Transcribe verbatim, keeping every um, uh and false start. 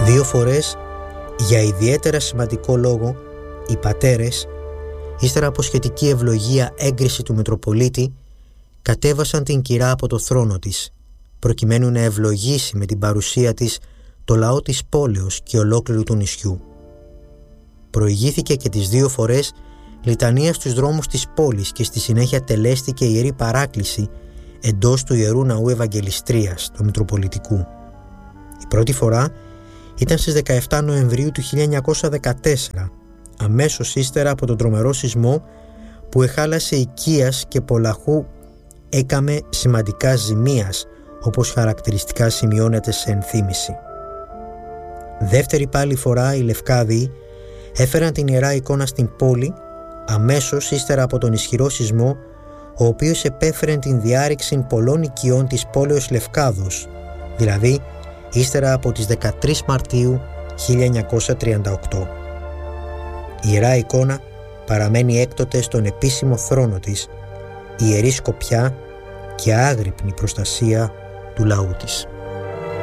Δύο φορές, για ιδιαίτερα σημαντικό λόγο, οι πατέρες, ύστερα από σχετική ευλογία έγκριση του Μητροπολίτη, κατέβασαν την κυρά από το θρόνο της, προκειμένου να ευλογήσει με την παρουσία της το λαό της πόλεως και ολόκληρου του νησιού. Προηγήθηκε και τις δύο φορές λιτανία στους δρόμους της πόλης και στη συνέχεια τελέστηκε ιερή παράκληση εντός του Ιερού Ναού Ευαγγελιστρίας, του Μητροπολιτικού. Η πρώτη φορά ήταν στις δεκαεπτά Νοεμβρίου του χίλια εννιακόσια δεκατέσσερα, αμέσως ύστερα από τον τρομερό σεισμό που εχάλασε οικίας και πολλαχού έκαμε σημαντικά ζημίας, όπως χαρακτηριστικά σημειώνεται σε ενθύμηση. Δεύτερη πάλι φορά οι Λευκάδιοι έφεραν την Ιερά Εικόνα στην πόλη αμέσως ύστερα από τον ισχυρό σεισμό, ο οποίος επέφερε την διάρρηξη πολλών οικειών της πόλεως Λευκάδος, δηλαδή ύστερα από τις δεκατρείς Μαρτίου χίλια εννιακόσια τριάντα οκτώ. Η Ιερά Εικόνα παραμένει έκτοτε στον επίσημο θρόνο της, ιερή σκοπιά και άγρυπνη προστασία του λαού της.